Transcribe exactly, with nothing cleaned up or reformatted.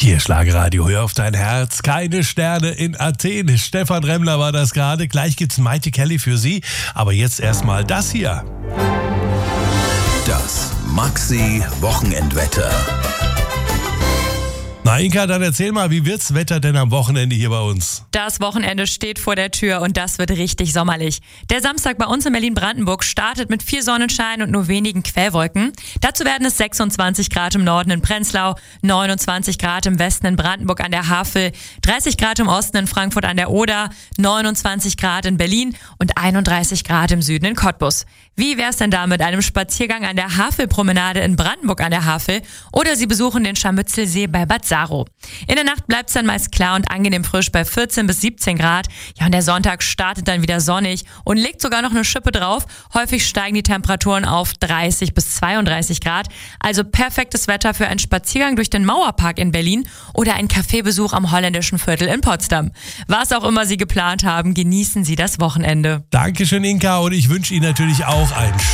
Hier Schlagerradio, hör auf dein Herz, keine Sterne in Athen. Stefan Remmler war das gerade. Gleich gibt's Mighty Kelly für Sie. Aber jetzt erstmal das hier. Das Maxi-Wochenendwetter. Na Inka, dann erzähl mal, wie wird's Wetter denn am Wochenende hier bei uns? Das Wochenende steht vor der Tür und das wird richtig sommerlich. Der Samstag bei uns in Berlin-Brandenburg startet mit viel Sonnenschein und nur wenigen Quellwolken. Dazu werden es sechsundzwanzig Grad im Norden in Prenzlau, neunundzwanzig Grad im Westen in Brandenburg an der Havel, dreißig Grad im Osten in Frankfurt an der Oder, neunundzwanzig Grad in Berlin und einunddreißig Grad im Süden in Cottbus. Wie wär's denn da mit einem Spaziergang an der Havelpromenade in Brandenburg an der Havel oder Sie besuchen den Scharmützelsee bei Bad Saro? In der Nacht bleibt's dann meist klar und angenehm frisch bei vierzehn bis siebzehn Grad. Ja, und der Sonntag startet dann wieder sonnig und legt sogar noch eine Schippe drauf. Häufig steigen die Temperaturen auf dreißig bis zweiunddreißig Grad. Also perfektes Wetter für einen Spaziergang durch den Mauerpark in Berlin oder einen Kaffeebesuch am Holländischen Viertel in Potsdam. Was auch immer Sie geplant haben, genießen Sie das Wochenende. Dankeschön Inka und ich wünsche Ihnen natürlich auch einen